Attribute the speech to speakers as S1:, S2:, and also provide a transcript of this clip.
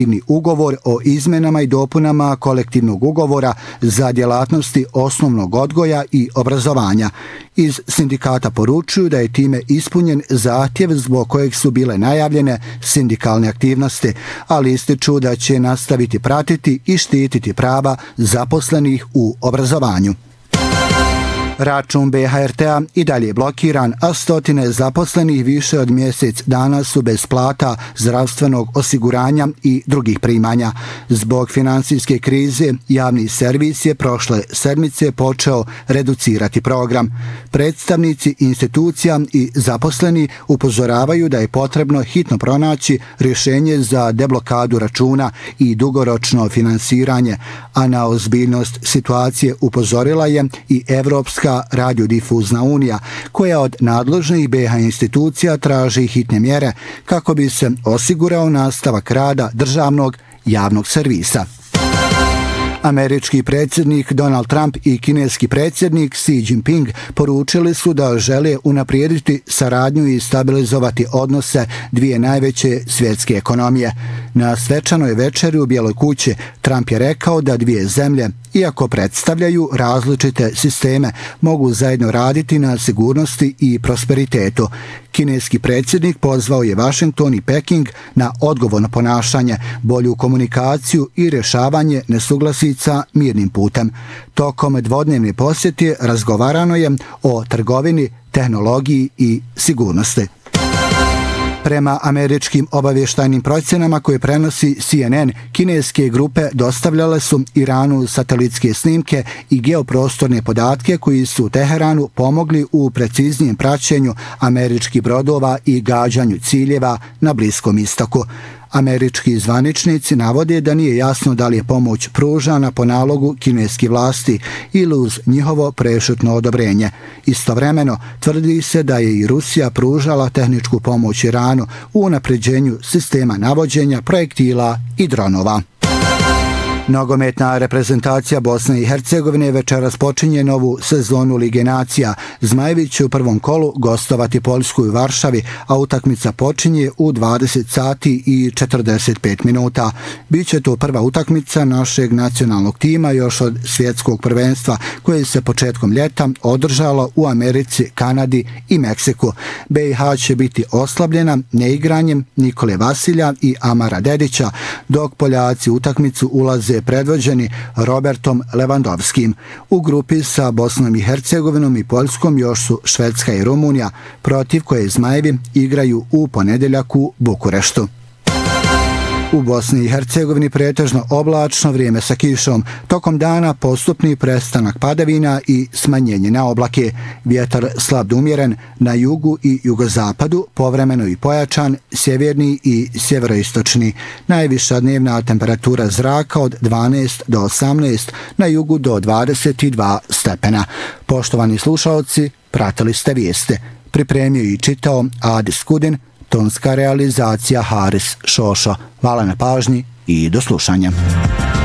S1: ugovor o izmenama i dopunama kolektivnog ugovora za djelatnosti osnovnog odgoja i obrazovanja. Iz sindikata poručuju da je time ispunjen zahtjev zbog kojeg su bile najavljene sindikalne aktivnosti, ali ističu da će nastaviti pratiti i štititi prava zaposlenih u obrazovanju. Račun BHRT-a i dalje je blokiran, a stotine zaposlenih više od mjesec dana su bez plata, zdravstvenog osiguranja i drugih primanja. Zbog financijske krize, javni servis je prošle sedmice počeo reducirati program. Predstavnici institucija i zaposleni upozoravaju da je potrebno hitno pronaći rješenje za deblokadu računa i dugoročno finansiranje, a na ozbiljnost situacije upozorila je i Evropska radiodifuzna unija, koja od nadležnih BiH institucija traži hitne mjere kako bi se osigurao nastavak rada državnog javnog servisa. Američki predsjednik Donald Trump i kineski predsjednik Xi Jinping poručili su da žele unaprijediti saradnju i stabilizovati odnose dvije najveće svjetske ekonomije. Na svečanoj večeri u Bijeloj kući Trump je rekao da dvije zemlje, iako predstavljaju različite sisteme, mogu zajedno raditi na sigurnosti i prosperitetu. Kineski predsjednik pozvao je Washington i Peking na odgovorno ponašanje, bolju komunikaciju i rješavanje nesuglasica mirnim putem. Tokom dvodnevne posjete razgovarano je o trgovini, tehnologiji i sigurnosti. Prema američkim obavještajnim procjenama koje prenosi CNN, kineske grupe dostavljale su Iranu satelitske snimke i geoprostorne podatke koji su Teheranu pomogli u preciznijem praćenju američkih brodova i gađanju ciljeva na Bliskom istoku. Američki zvaničnici navode da nije jasno da li je pomoć pružana po nalogu kineskih vlasti ili uz njihovo prešutno odobrenje. Istovremeno tvrdi se da je i Rusija pružala tehničku pomoć Iranu u unapređenju sistema navođenja projektila i dronova. Nogometna reprezentacija Bosne i Hercegovine večeras počinje novu sezonu Lige nacija. Zmajevi će u prvom kolu gostovati Poljsku u Varšavi, a utakmica počinje u 20 sati i 45 minuta. Biće to prva utakmica našeg nacionalnog tima još od svjetskog prvenstva koje se početkom ljeta održalo u Americi, Kanadi i Meksiku. BiH će biti oslabljena neigranjem Nikole Vasilja i Amara Dedića, dok Poljaci utakmicu ulaze predvođeni Robertom Lewandowskim. U grupi sa Bosnom i Hercegovinom i Poljskom još su Švedska i Rumunija, protiv koje Zmajevi igraju u ponedjeljak u Bukureštu. U Bosni i Hercegovini pretežno oblačno, vrijeme sa kišom. Tokom dana postupni prestanak padavina i smanjenje na oblake. Vjetar slab do umjeren na jugu i jugozapadu, povremeno i pojačan, sjeverni i sjeveroistočni. Najviša dnevna temperatura zraka od 12 do 18, na jugu do 22 stepena. Poštovani slušalci, pratili ste vijeste. Pripremio i čitao Adis Kudin, tonska realizacija Haris Šošo. Hvala na pažnji i do slušanja.